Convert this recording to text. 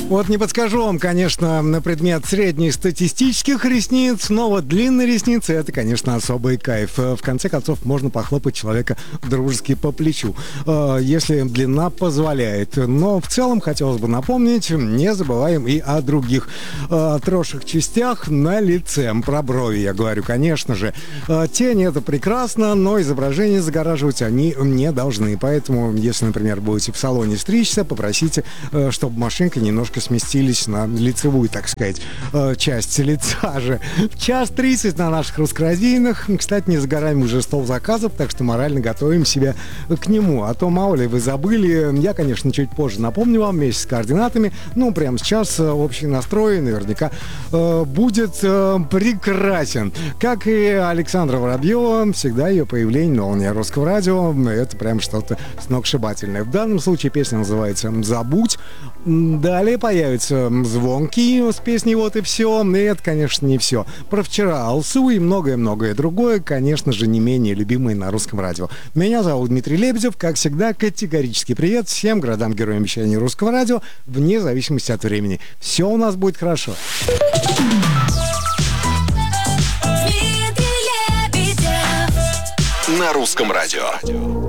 Вот не подскажу вам, конечно, на предмет среднестатистических ресниц, но вот длинные ресницы — это, конечно, особый кайф. В конце концов, можно похлопать человека дружески по плечу, если длина позволяет. Но в целом хотелось бы напомнить, не забываем и о других отросших частях на лице. Про брови я говорю, конечно же. Тень — это прекрасно, но изображение загораживать они не должны. Поэтому, если, например, будете в салоне стричься, попросите, чтобы машинка немножко сместились на лицевую, так сказать, часть лица же. 1:30 на наших русскорадийных. Кстати, не за горами уже стол заказов, так что морально готовим себя к нему. А то, мало ли, вы забыли. Я, конечно, чуть позже напомню вам вместе с координатами. Ну, прямо сейчас общий настрой наверняка будет прекрасен. Как и Александра Воробьева, всегда ее появление на волне Русского радио — это прям что-то сногсшибательное. В данном случае песня называется «Забудь». Далее появится «Звонкий» с песней «Вот и все». И это, конечно, не все. Про вчера Алсу и многое-многое другое, конечно же, не менее любимые на Русском радио. Меня зовут Дмитрий Лебедев. Как всегда, категорический привет всем городам-героям вещания Русского радио, вне зависимости от времени. Все у нас будет хорошо. На Русском радио.